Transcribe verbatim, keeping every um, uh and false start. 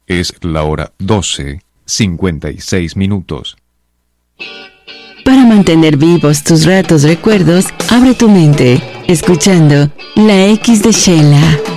Es la hora doce, cincuenta y seis minutos. Para mantener vivos tus ratos recuerdos, abre tu mente, escuchando La X de Sheila.